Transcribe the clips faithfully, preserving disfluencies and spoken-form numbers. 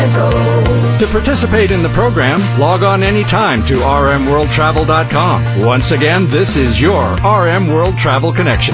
To participate in the program, log on anytime to r m world travel dot com. Once again, this is your R M World Travel Connection.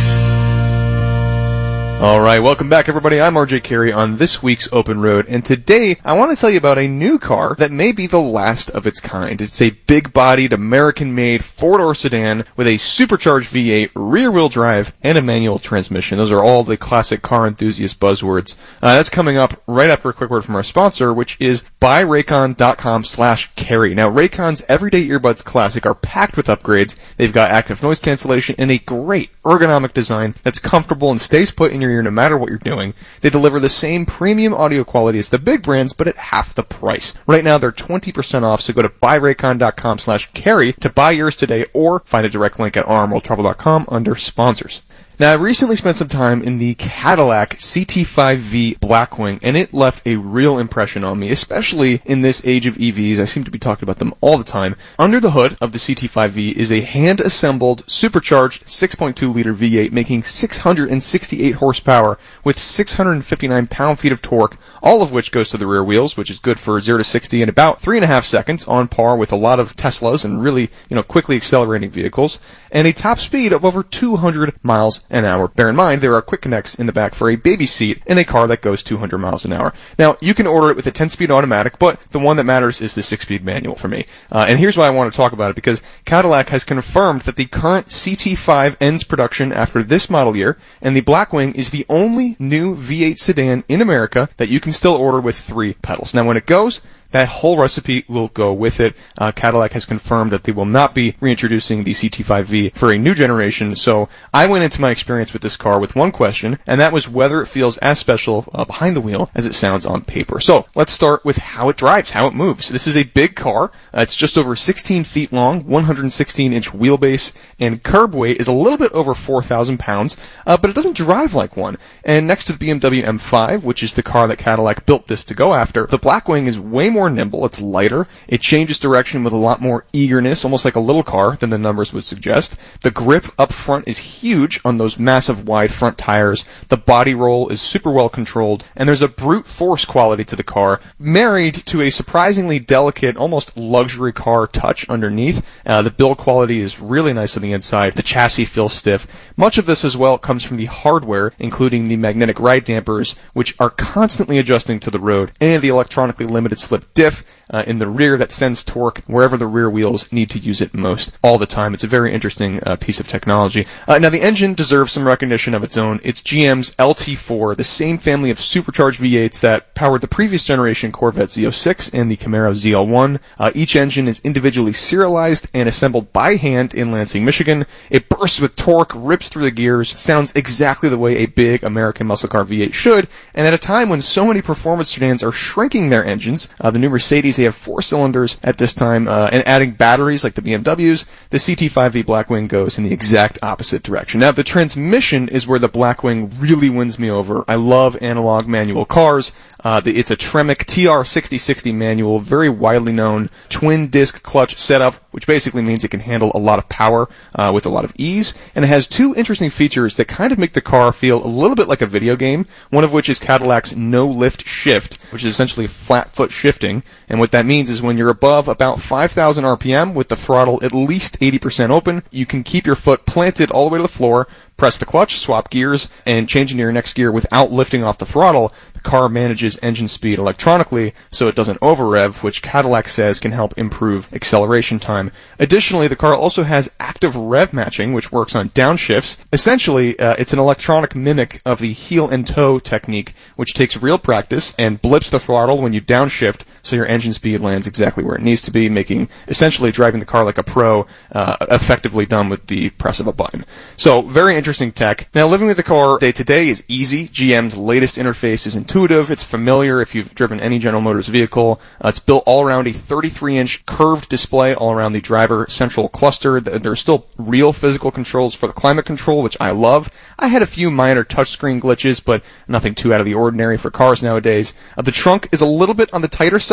All right, welcome back, everybody. I'm R J Carey on this week's Open Road, and today I want to tell you about a new car that may be the last of its kind. It's a big-bodied, American-made four-door sedan with a supercharged V eight, rear-wheel drive, and a manual transmission. Those are all the classic car enthusiast buzzwords. Uh, that's coming up right after a quick word from our sponsor, which is buy raycon dot com slash carry. Now, Raycon's Everyday Earbuds Classic are packed with upgrades. They've got active noise cancellation and a great ergonomic design that's comfortable and stays put in your ear no matter what you're doing. They deliver the same premium audio quality as the big brands, but at half the price. Right now, they're twenty percent off, so go to buy raycon dot com slash carry to buy yours today, or find a direct link at r m world travel dot com under sponsors. Now, I recently spent some time in the Cadillac C T five V Blackwing, and it left a real impression on me, especially in this age of E Vs. I seem to be talking about them all the time. Under the hood of the C T five V is a hand-assembled, supercharged six point two liter V eight, making six hundred sixty-eight horsepower with six hundred fifty-nine pound-feet of torque, all of which goes to the rear wheels, which is good for zero to sixty in about three and a half seconds, on par with a lot of Teslas and really, you know, quickly accelerating vehicles, and a top speed of over two hundred miles an hour. Bear in mind, there are quick connects in the back for a baby seat in a car that goes two hundred miles an hour. Now, you can order it with a ten-speed automatic, but the one that matters is the six-speed manual for me. Uh, and here's why I want to talk about it, because Cadillac has confirmed that the current C T five ends production after this model year, and the Blackwing is the only new V eight sedan in America that you can still order with three pedals. Now, when it goes, that whole recipe will go with it. Uh, Cadillac has confirmed that they will not be reintroducing the C T five V for a new generation, so I went into my experience with this car with one question, and that was whether it feels as special uh, behind the wheel as it sounds on paper. So, let's start with how it drives, how it moves. This is a big car. Uh, it's just over sixteen feet long, one hundred sixteen inch wheelbase, and curb weight is a little bit over four thousand pounds, uh, but it doesn't drive like one. And next to the B M W M five, which is the car that Cadillac built this to go after, the Blackwing is way more more nimble, it's lighter, it changes direction with a lot more eagerness, almost like a little car than the numbers would suggest. The grip up front is huge on those massive wide front tires, the body roll is super well controlled, and there's a brute force quality to the car, married to a surprisingly delicate, almost luxury car touch underneath. Uh, the build quality is really nice on the inside, the chassis feels stiff. Much of this as well comes from the hardware, including the magnetic ride dampers, which are constantly adjusting to the road, and the electronically limited slip diff uh, in the rear that sends torque wherever the rear wheels need to use it most all the time. It's a very interesting uh, piece of technology. Uh, now, the engine deserves some recognition of its own. It's G M's L T four, the same family of supercharged V eights that powered the previous generation Corvette Z oh six and the Camaro Z L one. Uh, each engine is individually serialized and assembled by hand in Lansing, Michigan. It bursts with torque, rips through the gears, sounds exactly the way a big American muscle car V eight should, and at a time when so many performance sedans are shrinking their engines, uh, the new Mercedes, they have four cylinders at this time, uh, and adding batteries like the B M Ws, the C T five V Blackwing goes in the exact opposite direction. Now, the transmission is where the Blackwing really wins me over. I love analog manual cars. Uh, the, it's a Tremec T R sixty sixty manual, very widely known twin disc clutch setup, which basically means it can handle a lot of power uh, with a lot of ease. And it has two interesting features that kind of make the car feel a little bit like a video game, one of which is Cadillac's no-lift shift, which is essentially flat foot shifting. And what that means is when you're above about five thousand R P M with the throttle at least eighty percent open, you can keep your foot planted all the way to the floor, press the clutch, swap gears, and change into your next gear without lifting off the throttle. The car manages engine speed electronically so it doesn't over-rev, which Cadillac says can help improve acceleration time. Additionally, the car also has active rev matching, which works on downshifts. Essentially, uh, it's an electronic mimic of the heel and toe technique, which takes real practice and blips the throttle when you downshift so your engine speed lands exactly where it needs to be, making essentially driving the car like a pro, uh, effectively done with the press of a button. So, very interesting tech. Now, living with the car day to day is easy. G M's latest interface is intuitive. It's familiar if you've driven any General Motors vehicle. Uh, it's built all around a thirty-three inch curved display all around the driver central cluster. There are still real physical controls for the climate control, which I love. I had a few minor touchscreen glitches, but nothing too out of the ordinary for cars nowadays. Uh, the trunk is a little bit on the tighter side.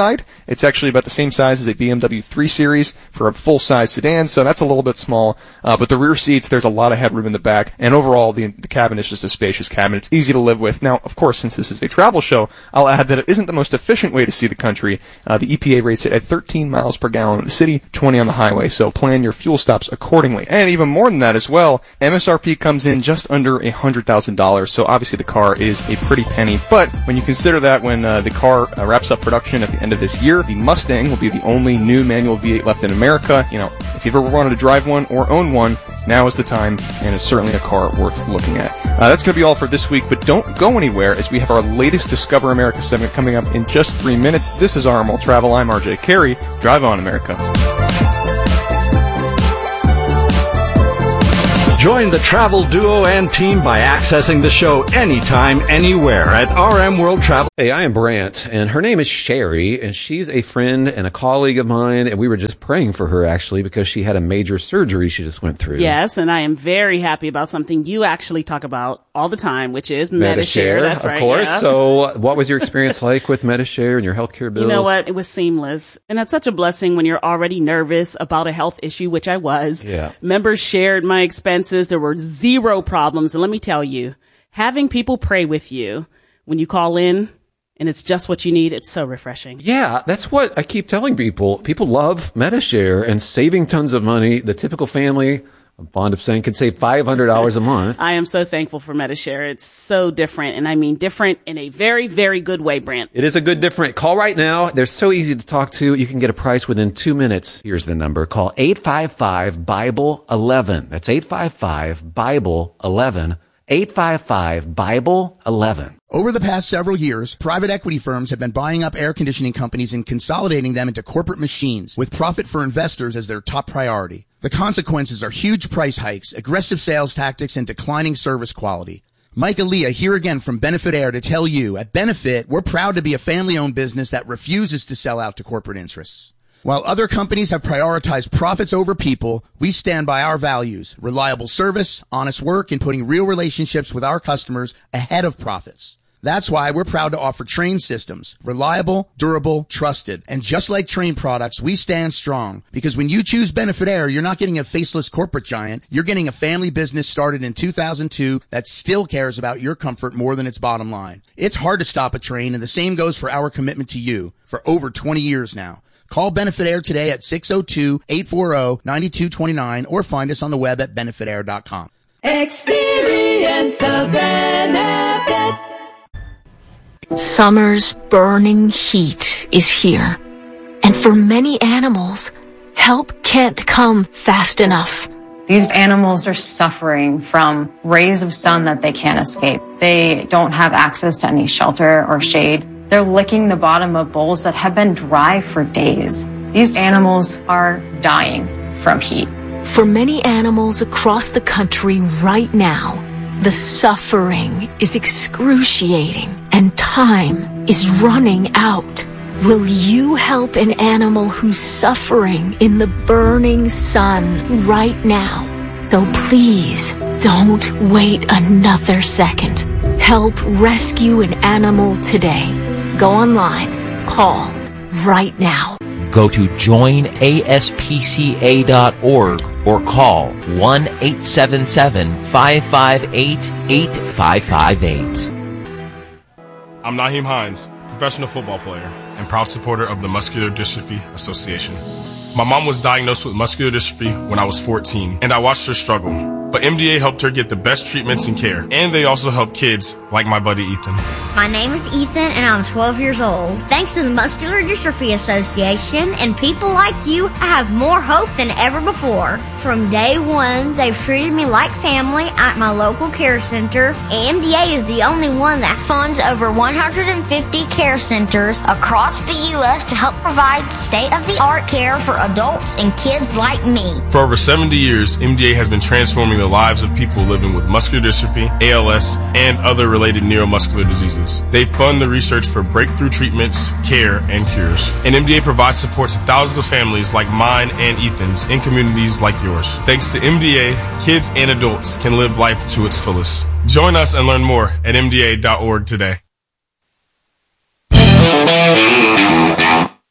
side. It's actually about the same size as a B M W three series for a full-size sedan, so that's a little bit small. Uh, but the rear seats, there's a lot of headroom in the back, and overall, the, the cabin is just a spacious cabin. It's easy to live with. Now, of course, since this is a travel show, I'll add that it isn't the most efficient way to see the country. Uh, the E P A rates it at thirteen miles per gallon in the city, twenty on the highway, so plan your fuel stops accordingly. And even more than that as well, M S R P comes in just under one hundred thousand dollars, so obviously the car is a pretty penny. But when you consider that when uh, the car uh, wraps up production at the end of this year, the Mustang will be the only new manual V eight left in America. You know, if you've ever wanted to drive one or own one, now is the time, and it's certainly a car worth looking at. Uh, that's going to be all for this week, but don't go anywhere as we have our latest Discover America segment coming up in just three minutes. This is R M World Travel. I'm R J Carey. Drive on, America. Join the travel duo and team by accessing the show anytime, anywhere at R M World Travel. Hey, I am Brant, and her name is Sherry, and she's a friend and a colleague of mine, and we were just praying for her, actually, because she had a major surgery she just went through. Yes, and I am very happy about something you actually talk about all the time, which is Medi-Share. Medi-Share, That's of right, course. yeah. So what was your experience like with Medi-Share and your healthcare bills? You know what? It was seamless. And that's such a blessing when you're already nervous about a health issue, which I was. Yeah. Members shared my expenses. There were zero problems. And let me tell you, having people pray with you when you call in and it's just what you need, it's so refreshing. Yeah, that's what I keep telling people. People love Medi-Share and saving tons of money. The typical family, I'm fond of saying, could save five hundred dollars a month. I am so thankful for Medi-Share. It's so different, and I mean different in a very, very good way, Brant. It is a good different. Call right now. They're so easy to talk to. You can get a price within two minutes. Here's the number. Call eight five five, Bible eleven. That's eight five five, Bible eleven. eight five five, Bible eleven. Over the past several years, private equity firms have been buying up air conditioning companies and consolidating them into corporate machines with profit for investors as their top priority. The consequences are huge price hikes, aggressive sales tactics, and declining service quality. Mike Aaliyah here again from Benefit Air to tell you, at Benefit, we're proud to be a family-owned business that refuses to sell out to corporate interests. While other companies have prioritized profits over people, we stand by our values, reliable service, honest work, and putting real relationships with our customers ahead of profits. That's why we're proud to offer Train systems. Reliable, durable, trusted. And just like Train products, we stand strong. Because when you choose Benefit Air, you're not getting a faceless corporate giant. You're getting a family business started in two thousand two that still cares about your comfort more than its bottom line. It's hard to stop a train, and the same goes for our commitment to you for over twenty years now. Call Benefit Air today at six oh two, eight four zero, nine two two nine or find us on the web at benefit air dot com. Experience the benefit. Summer's burning heat is here, and for many animals, help can't come fast enough. These animals are suffering from rays of sun that they can't escape. They don't have access to any shelter or shade. They're licking the bottom of bowls that have been dry for days. These animals are dying from heat. For many animals across the country right now, the suffering is excruciating and time is running out. Will you help an animal who's suffering in the burning sun right now? So please don't wait another second. Help rescue an animal today. Go online. Call right now. Go to join A S P C A dot org or call one eight seven seven, five five eight, eight five five eight. I'm Naheem Hines, professional football player and proud supporter of the Muscular Dystrophy Association. My mom was diagnosed with muscular dystrophy when I was fourteen, and I watched her struggle. But M D A helped her get the best treatments and care, and they also help kids like my buddy Ethan. My name is Ethan, and I'm twelve years old. Thanks to the Muscular Dystrophy Association and people like you, I have more hope than ever before. From day one, they've treated me like family at my local care center. M D A is the only one that funds over one hundred fifty care centers across the U S to help provide state-of-the-art care for adults and kids like me. For over seventy years, M D A has been transforming the lives of people living with muscular dystrophy, A L S, and other related neuromuscular diseases. They fund the research for breakthrough treatments, care, and cures. And M D A provides support to thousands of families like mine and Ethan's in communities like yours. Thanks to M D A, kids and adults can live life to its fullest. Join us and learn more at M D A dot org today.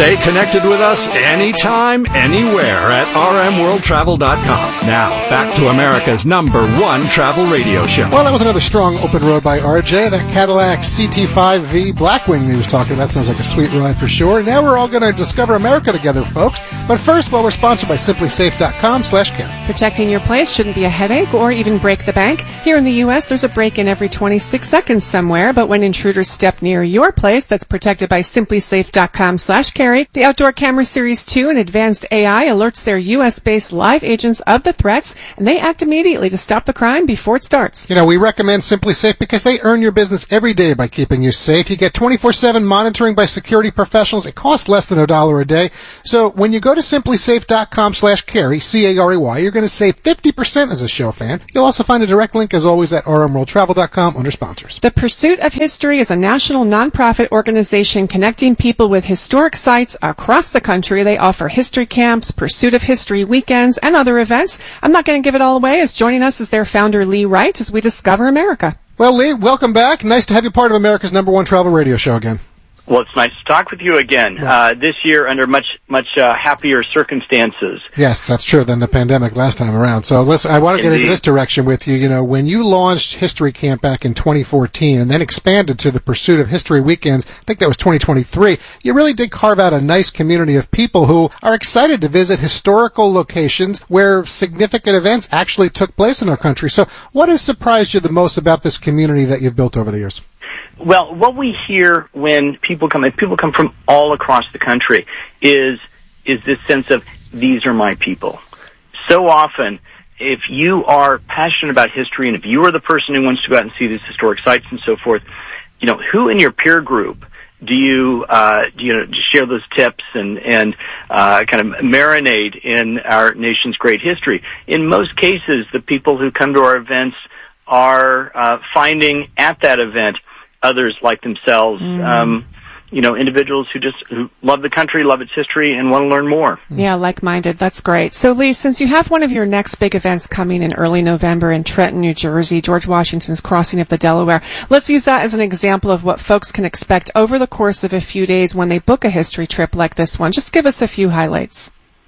Stay connected with us anytime, anywhere at r m world travel dot com. Now, back to America's number one travel radio show. Well, that was another strong open road by R J. That Cadillac C T five V Blackwing he was talking about sounds like a sweet ride for sure. Now we're all going to discover America together, folks. But first, well, we're sponsored by simply safe dot com slash care. Protecting your place shouldn't be a headache or even break the bank. Here in the U S, there's a break-in every twenty-six seconds somewhere, but when intruders step near your place, that's protected by simply safe dot com slash carry. The Outdoor Camera Series two and advanced A I alerts their U S-based live agents of the threats, and they act immediately to stop the crime before it starts. You know, we recommend Simply Safe because they earn your business every day by keeping you safe. You get twenty-four seven monitoring by security professionals. It costs less than a dollar a day. So when you go to simply safe dot com slash carry, C A R E Y, you're going to save fifty percent as a show fan. You'll also find a direct link, as always, at r m world travel dot com under sponsors. The Pursuit of History is a national nonprofit organization connecting people with historic sites across the country. They offer history camps, Pursuit of History weekends, and other events. I'm not going to give it all away, as joining us is their founder, Lee Wright, as we discover America. Well, Lee, welcome back. Nice to have you part of America's number one travel radio show again. Well, it's nice to talk with you again, uh, this year under much, much uh, happier circumstances. Yes, that's true, than the pandemic last time around. So listen, I want to get Indeed. into this direction with you. You know, when you launched History Camp back in twenty fourteen and then expanded to the Pursuit of History weekends, I think that was twenty twenty-three, you really did carve out a nice community of people who are excited to visit historical locations where significant events actually took place in our country. So what has surprised you the most about this community that you've built over the years? Well, what we hear when people come, and people come from all across the country, is is this sense of, these are my people. So often, if you are passionate about history, and if you are the person who wants to go out and see these historic sites and so forth, you know, who in your peer group do you, uh, do you know, share those tips and, and, uh, kind of marinate in our nation's great history? In most cases, the people who come to our events are, uh, finding at that event others like themselves, mm. um, you know, individuals who just who love the country, love its history, and want to learn more. Yeah, like-minded. That's great. So, Lee, since you have one of your next big events coming in early November in Trenton, New Jersey, George Washington's Crossing of the Delaware, let's use that as an example of what folks can expect over the course of a few days when they book a history trip like this one. Just give us a few highlights.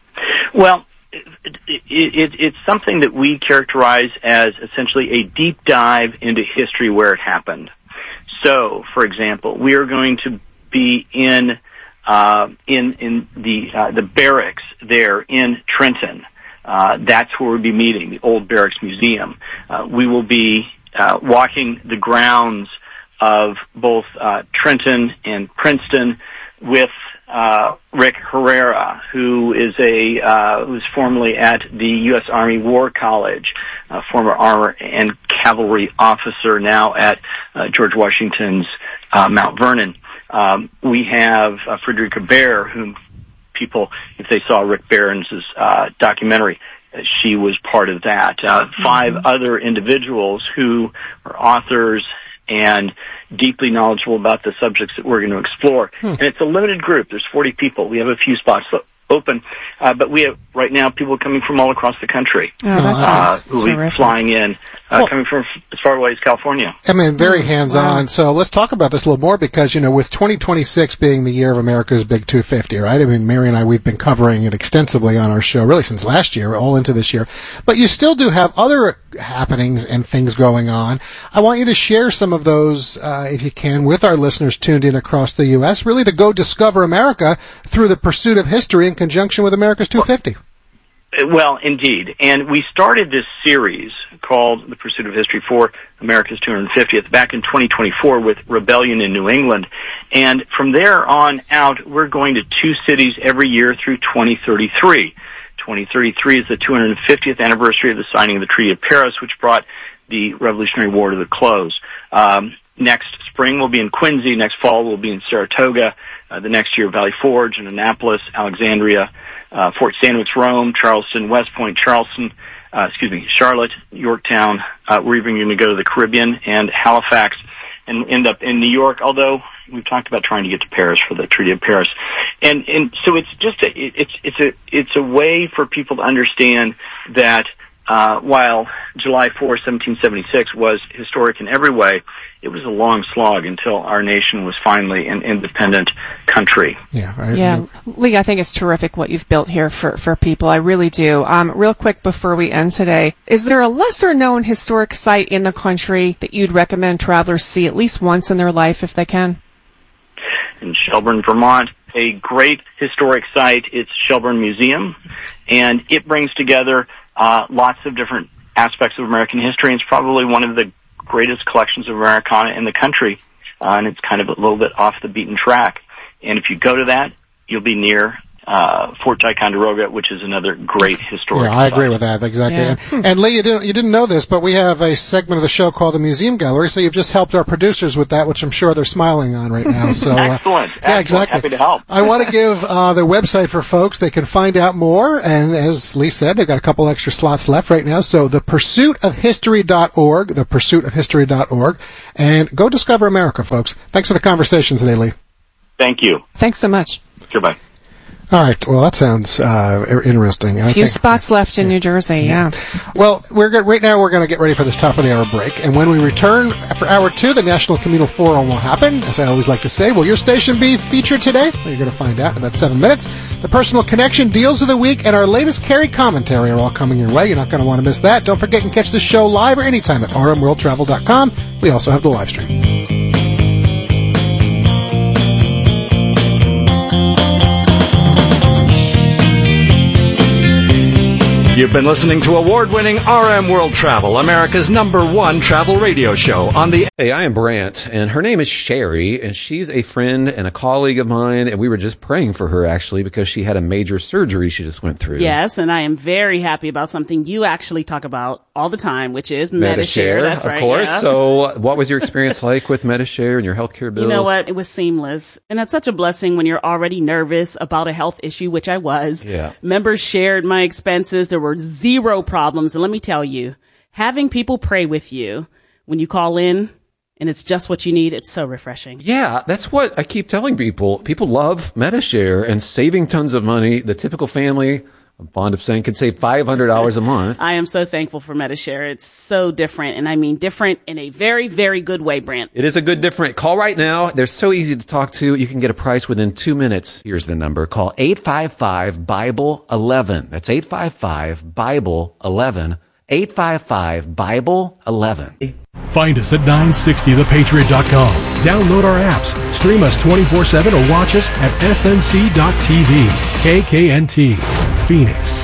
Well, it, it, it, it's something that we characterize as essentially a deep dive into history where it happened. So, for example, we are going to be in uh, in in the uh, the barracks there in Trenton. Uh, that's where we'll be meeting, the Old Barracks Museum. Uh, we will be uh, walking the grounds of both uh, Trenton and Princeton with uh, Rick Herrera, who is a uh, who's formerly at the U S Army War College, uh, former armor and cavalry officer, now at uh, George Washington's uh, Mount Vernon. Um, we have uh, Frederica Bear, whom people, if they saw Rick Barron's uh, documentary, uh, she was part of that. Uh, mm-hmm. Five other individuals who are authors and deeply knowledgeable about the subjects that we're going to explore. Hmm. And it's a limited group. There's forty people. We have a few spots open, uh, but we have right now people coming from all across the country. Oh, that's uh, nice. Who will be flying in, uh, well, coming from as far away as California. I mean, very hands-on. Wow. So let's talk about this a little more because, you know, with twenty twenty-six being the year of America's Big two fifty, right? I mean, Mary and I, we've been covering it extensively on our show, really since last year, all into this year. But you still do have other happenings and things going on. I want you to share some of those, uh, if you can, with our listeners tuned in across the U S, really to go discover America through the Pursuit of History in conjunction with America's two fifty. Well, indeed. And we started this series called The Pursuit of History for America's two hundred fiftieth back in twenty twenty-four with Rebellion in New England. And from there on out, we're going to two cities every year through twenty thirty-three. twenty thirty-three is the two hundred fiftieth anniversary of the signing of the Treaty of Paris, which brought the Revolutionary War to the close. Um, next spring we'll be in Quincy. Next fall we'll be in Saratoga. Uh, the next year, Valley Forge and Annapolis, Alexandria, uh, Fort Stanwix, Rome, Charleston, West Point, Charleston, uh, excuse me, Charlotte, Yorktown. Uh, we're even going to go to the Caribbean and Halifax and end up in New York, although we've talked about trying to get to Paris for the Treaty of Paris. And, and so it's just a, it's, it's a, it's a way for people to understand that uh, while July fourth, seventeen seventy-six was historic in every way, it was a long slog until our nation was finally an independent country. Yeah, I, yeah. Lee, I think it's terrific what you've built here for, for people. I really do. Um, real quick before we end today, is there a lesser-known historic site in the country that you'd recommend travelers see at least once in their life if they can? In Shelburne, Vermont, a great historic site. It's Shelburne Museum, and it brings together uh, lots of different aspects of American history. And it's probably one of the greatest collections of Americana in the country, uh, and it's kind of a little bit off the beaten track. And if you go to that, you'll be near uh, Fort Ticonderoga, which is another great historic Yeah, I agree site. with that, exactly. Yeah. And, and Lee, you didn't, you didn't know this, but we have a segment of the show called the Museum Gallery, so you've just helped our producers with that, which I'm sure they're smiling on right now. So, uh, Excellent. Yeah, Excellent. exactly. Happy to help. I want to give uh, the website for folks. They can find out more, and as Lee said, they've got a couple extra slots left right now. So the pursuit of history dot org, the pursuit of history dot org, and go discover America, folks. Thanks for the conversation today, Lee. Thank you. Thanks so much. Goodbye. All right. Well, that sounds uh, interesting. A few think, spots left in yeah. New Jersey, yeah. yeah. Well, we're good. Right now we're going to get ready for this top of the hour break. And when we return after hour two, the National Communal Forum will happen. As I always like to say, will your station be featured today? Well, you're going to find out in about seven minutes. The Personal Connection, Deals of the Week, and our latest Carrie commentary are all coming your way. You're not going to want to miss that. Don't forget you can catch the show live or anytime at r m world travel dot com. We also have the live stream. You've been listening to award-winning R M World Travel, America's number one travel radio show on the... Hey, I am Brant, and her name is Sherry, and she's a friend and a colleague of mine, and we were just praying for her, actually, because she had a major surgery she just went through. Yes, and I am very happy about something you actually talk about all the time, which is Medi-Share. Medi-Share, That's of right, course. yeah. So what was your experience like with Medi-Share and your healthcare bills? You know what? It was seamless. And that's such a blessing when you're already nervous about a health issue, which I was. Yeah. Members shared my expenses. There were zero problems. And let me tell you, having people pray with you when you call in and it's just what you need, it's so refreshing. Yeah, that's what I keep telling people. People love Medi-Share and saving tons of money. The typical family, I'm fond of saying, could save five hundred dollars a month. I am so thankful for Medi-Share. It's so different, and I mean different in a very, very good way, Brant. It is a good different. Call right now. They're so easy to talk to. You can get a price within two minutes. Here's the number. Call eight five five, Bible eleven. That's eight five five, Bible eleven. eight five five, Bible eleven. Find us at nine sixty the patriot dot com. Download our apps, stream us twenty-four seven, or watch us at s n c dot t v. K K N T, Phoenix.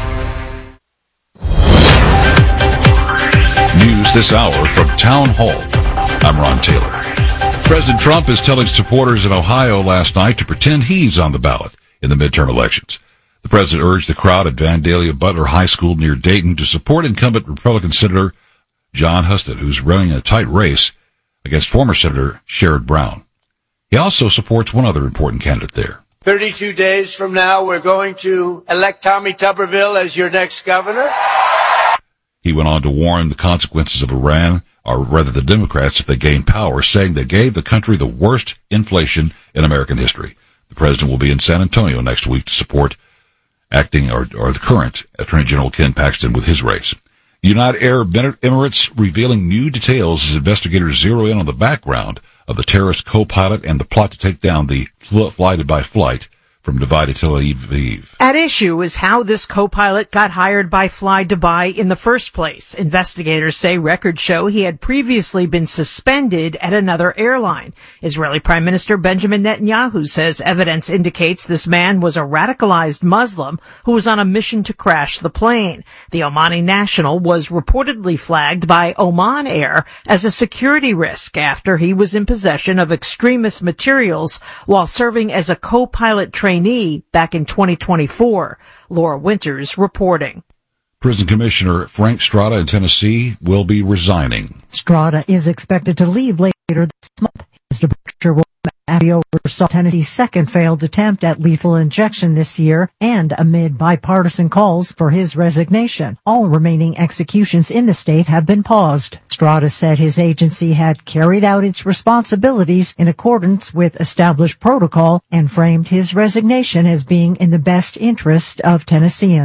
News this hour from Town Hall. I'm Ron Taylor. President Trump is telling supporters in Ohio last night to pretend he's on the ballot in the midterm elections. The president urged the crowd at Vandalia Butler High School near Dayton to support incumbent Republican Senator John Husted, who's running a tight race against former Senator Sherrod Brown. He also supports one other important candidate there. thirty-two days from now, we're going to elect Tommy Tuberville as your next governor. He went on to warn the consequences of Iran, or rather the Democrats, if they gain power, saying they gave the country the worst inflation in American history. The president will be in San Antonio next week to support acting or, or the current Attorney General Ken Paxton with his race. United Arab Emirates revealing new details as investigators zero in on the background of the terrorist co-pilot and the plot to take down the flighted by flight from Dubai to Tel Aviv. At issue is how this co-pilot got hired by Fly Dubai in the first place. Investigators say records show he had previously been suspended at another airline. Israeli Prime Minister Benjamin Netanyahu says evidence indicates this man was a radicalized Muslim who was on a mission to crash the plane. The Omani national was reportedly flagged by Oman Air as a security risk after he was in possession of extremist materials while serving as a co-pilot trainee back in twenty twenty-four. Laura Winters reporting. Prison Commissioner Frank Strada in Tennessee will be resigning. Strada is expected to leave later this month. His departure will oversaw Tennessee's second failed attempt at lethal injection this year, and amid bipartisan calls for his resignation, all remaining executions in the state have been paused. Strada said his agency had carried out its responsibilities in accordance with established protocol and framed his resignation as being in the best interest of Tennesseans.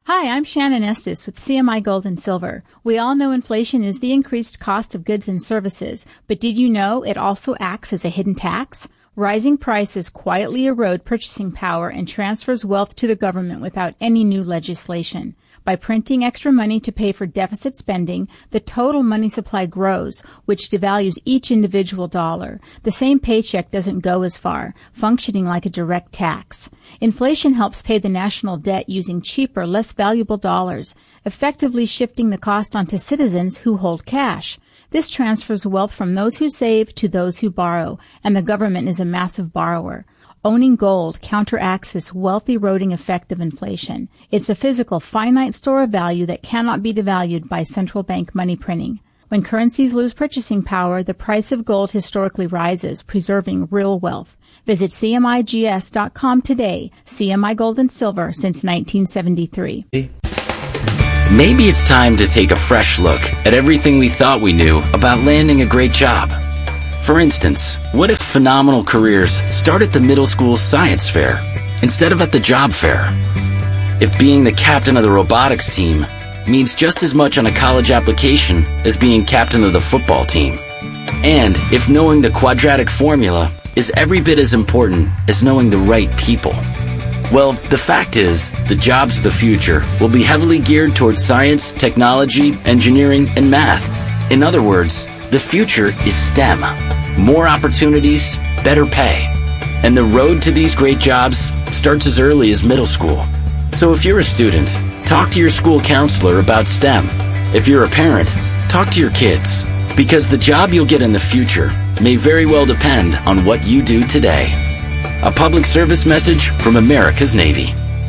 Hi, I'm Shannon Estes with C M I Gold and Silver. We all know inflation is the increased cost of goods and services, but did you know it also acts as a hidden tax? Rising prices quietly erode purchasing power and transfers wealth to the government without any new legislation. By printing extra money to pay for deficit spending, the total money supply grows, which devalues each individual dollar. The same paycheck doesn't go as far, functioning like a direct tax. Inflation helps pay the national debt using cheaper, less valuable dollars, effectively shifting the cost onto citizens who hold cash. This transfers wealth from those who save to those who borrow, and the government is a massive borrower. Owning gold counteracts this wealth-eroding effect of inflation. It's a physical, finite store of value that cannot be devalued by central bank money printing. When currencies lose purchasing power, the price of gold historically rises, preserving real wealth. Visit C M I G S dot com today. C M I Gold and Silver since nineteen seventy-three. Maybe it's time to take a fresh look at everything we thought we knew about landing a great job. For instance, what if phenomenal careers start at the middle school science fair instead of at the job fair? If being the captain of the robotics team means just as much on a college application as being captain of the football team. And if knowing the quadratic formula is every bit as important as knowing the right people. Well, the fact is, the jobs of the future will be heavily geared towards science, technology, engineering, and math. In other words, the future is STEM. More opportunities, better pay. And the road to these great jobs starts as early as middle school. So if you're a student, talk to your school counselor about STEM. If you're a parent, talk to your kids. Because the job you'll get in the future may very well depend on what you do today. A public service message from America's Navy.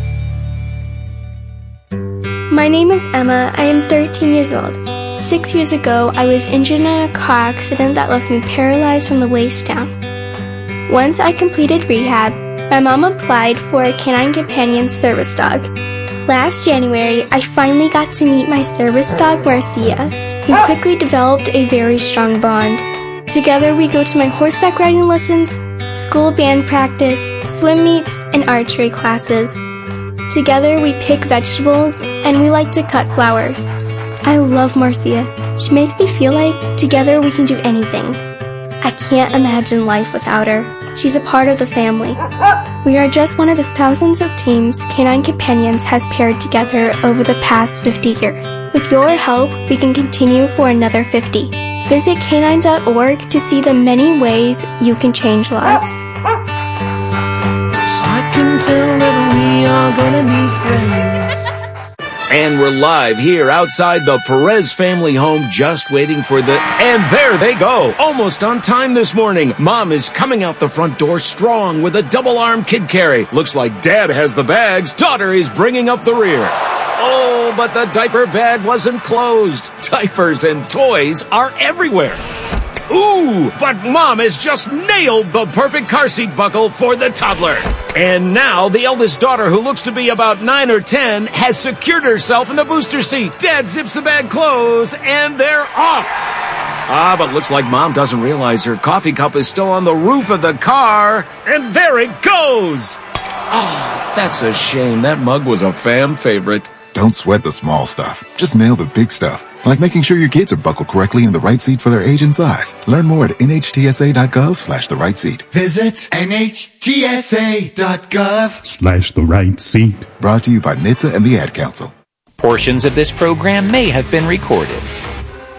My name is Emma. I am thirteen years old. Six years ago, I was injured in a car accident that left me paralyzed from the waist down. Once I completed rehab, my mom applied for a Canine Companion service dog. Last January, I finally got to meet my service dog, Marcia. We quickly developed a very strong bond. Together, we go to my horseback riding lessons, school band practice, swim meets, and archery classes. Together, we pick vegetables, and we like to cut flowers. I love Marcia. She makes me feel like together we can do anything. I can't imagine life without her. She's a part of the family. We are just one of the thousands of teams Canine Companions has paired together over the past fifty years. With your help, we can continue for another fifty. Visit canine dot org to see the many ways you can change lives. I can tell that we are gonna be friends. And we're live here outside the Perez family home, just waiting for the... And there they go! Almost on time this morning. Mom is coming out the front door strong with a double-arm kid carry. Looks like Dad has the bags. Daughter is bringing up the rear. Oh, but the diaper bag wasn't closed. Diapers and toys are everywhere. Ooh, but Mom has just nailed the perfect car seat buckle for the toddler. And now the eldest daughter, who looks to be about nine or ten, has secured herself in the booster seat. Dad zips the bag closed, and they're off. Ah, but looks like Mom doesn't realize her coffee cup is still on the roof of the car. And there it goes. Oh, that's a shame. That mug was a fam favorite. Don't sweat the small stuff. Just nail the big stuff. Like making sure your kids are buckled correctly in the right seat for their age and size. Learn more at N H T S A dot gov slash the right seat. Visit N H T S A dot gov Slash the right seat. Brought to you by N H T S A and the Ad Council. Portions of this program may have been recorded.